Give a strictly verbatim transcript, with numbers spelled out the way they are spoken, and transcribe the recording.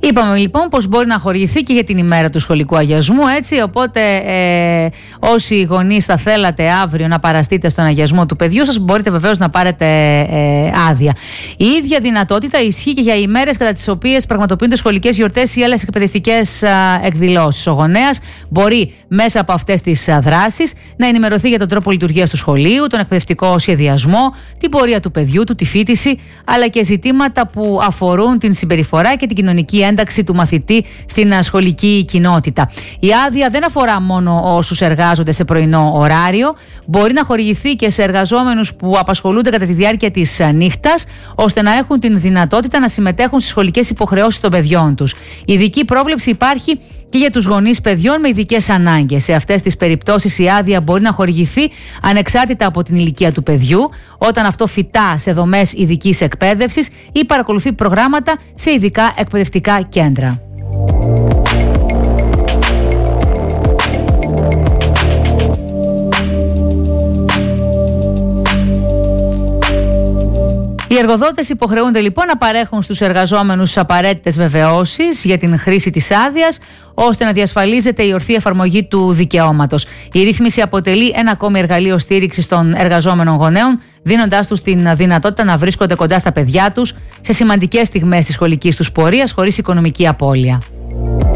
Είπαμε λοιπόν πως μπορεί να χορηγηθεί και για την ημέρα του σχολικού αγιασμού, έτσι, οπότε ε, όσοι γονείς θα θέλατε αύριο να παραστείτε στον αγιασμό του παιδιού σας, μπορείτε βεβαίως να πάρετε ε, άδεια. Η ίδια δυνατότητα ισχύει και για ημέρες κατά τις οποίες πραγματοποιούνται σχολικές γιορτές ή άλλες εκπαιδευτικές εκδηλώσεις. Ο γονέας μπορεί μέσα από αυτές τις δράσεις να ενημερωθεί για τον τρόπο λειτουργίας του σχολείου, τον εκπαιδευτικό σχεδιασμό, την πορεία του παιδιού, του, τη φοιτηση, αλλά και ζητήματα που αφορούν την συμπεριφορά και την κοινωνική ένταξη του μαθητή στην σχολική κοινότητα. Η άδεια δεν αφορά μόνο όσους εργάζονται σε πρωινό ωράριο, μπορεί να χορηγηθεί και σε εργαζόμενους που απασχολούνται κατά τη διάρκεια της νύχτας, ώστε να έχουν την δυνατότητα να συμμετέχουν στις σχολικές υποχρεώσεις των παιδιών τους. Η ειδική πρόβλεψη υπάρχει και για τους γονείς παιδιών με ειδικές ανάγκες. Σε αυτές τις περιπτώσεις η άδεια μπορεί να χορηγηθεί ανεξάρτητα από την ηλικία του παιδιού, όταν αυτό φοιτά σε δομές ειδικής εκπαίδευσης ή παρακολουθεί προγράμματα σε ειδικά εκπαιδευτικά κέντρα. Οι εργοδότες υποχρεούνται λοιπόν να παρέχουν στους εργαζόμενους απαραίτητες βεβαιώσεις για την χρήση της άδειας, ώστε να διασφαλίζεται η ορθή εφαρμογή του δικαιώματος. Η ρύθμιση αποτελεί ένα ακόμη εργαλείο στήριξης των εργαζόμενων γονέων, δίνοντάς τους την δυνατότητα να βρίσκονται κοντά στα παιδιά τους σε σημαντικές στιγμές της σχολικής τους πορείας χωρίς οικονομική απώλεια.